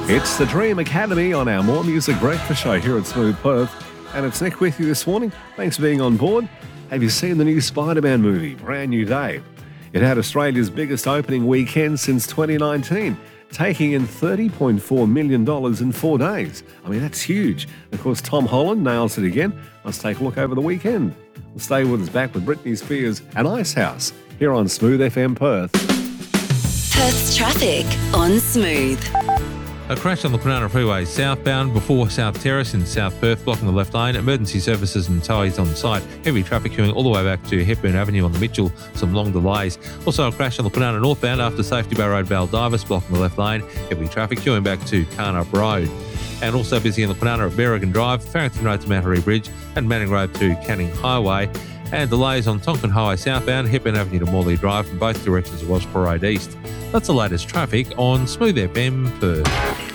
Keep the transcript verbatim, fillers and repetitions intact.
It's the Dream Academy on our More Music Breakfast show here at Smooth Perth. And it's Nick with you this morning. Thanks for being on board. Have you seen the new Spider-Man movie, Brand New Day? It had Australia's biggest opening weekend since twenty nineteen, taking in thirty point four million dollars in four days. I mean, that's huge. Of course, Tom Holland nails it again. Let's take a look over the weekend. We'll stay with us back with Britney Spears and Icehouse here on Smooth F M Perth. Perth's traffic on Smooth. A crash on the Kwinana Freeway southbound before South Terrace in South Perth, blocking the left lane. Emergency services and towies on site. Heavy traffic queuing all the way back to Hepburn Avenue on the Mitchell. Some long delays. Also a crash on the Kwinana northbound after Safety Bay Road, Baldivis, blocking the left lane. Heavy traffic queuing back to Carnup Road. And also busy in the Kwinana at Berrigan Drive, Farrington Road to Mattery Bridge, and Manning Road to Canning Highway. And delays on Tonkin Highway southbound, Hepburn Avenue to Morley Drive from both directions of Osprey Road East. That's the latest traffic on Smooth F M Perth.